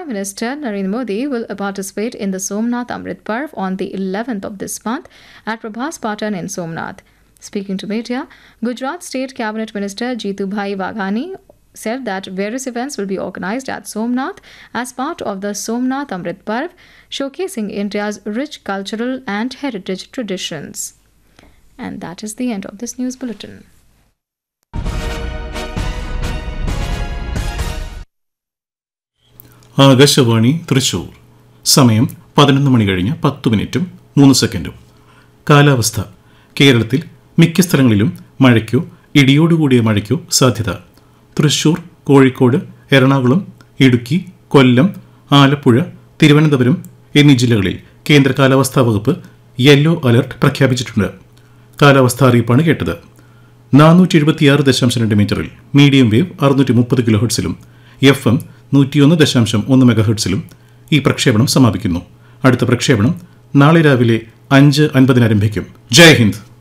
Prime Minister Narendra Modi will participate in the Somnath Amrit Parv on the 11th of this month at Prabhas Patan in Somnath. Speaking to media, Gujarat State Cabinet Minister Jeetubhai Waghani said that various events will be organized at Somnath as part of the Somnath Amrit Parv, showcasing India's rich cultural and heritage traditions. And that is the end of this news bulletin. Akashvani Thrissur. സമയം 11:10:03 കാലാവസ്ഥ. കേരളത്തിൽ മിക്ക സ്ഥലങ്ങളിലും മഴയ്ക്കോ ഇടിയോടുകൂടിയ മഴയ്ക്കോ സാധ്യത. തൃശൂർ, കോഴിക്കോട്, എറണാകുളം, ഇടുക്കി, കൊല്ലം, ആലപ്പുഴ, തിരുവനന്തപുരം എന്നീ ജില്ലകളിൽ കേന്ദ്ര കാലാവസ്ഥാ വകുപ്പ് യെല്ലോ അലർട്ട് പ്രഖ്യാപിച്ചിട്ടുണ്ട്. കാലാവസ്ഥാ അറിയിപ്പാണ് കേട്ടത്. 476.2 മീറ്ററിൽ മീഡിയം വേവ് 630 കിലോഹെർട്സിലും FM 101.1 മെഗാഹെർട്സിലും ഈ പ്രക്ഷേപണം സമാപിക്കുന്നു. അടുത്ത പ്രക്ഷേപണം നാളെ രാവിലെ 5:50 ആരംഭിക്കും. ജയ് ഹിന്ദ്.